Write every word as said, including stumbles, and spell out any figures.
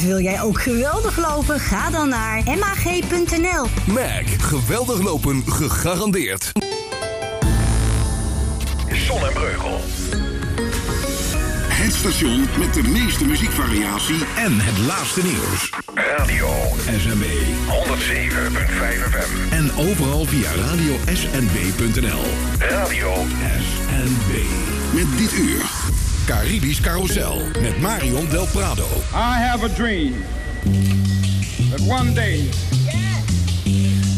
wil jij ook geweldig lopen? Ga dan naar m a g punt n l. Mag, geweldig lopen gegarandeerd. Zon en Breugel. Het station met de meeste muziekvariatie en het laatste nieuws. Radio S N B honderdzeven komma vijf F M. En overal via radio s n b punt n l. Radio S N B. Met dit uur Caribisch Carousel met Marion Del Prado. I have a dream that one day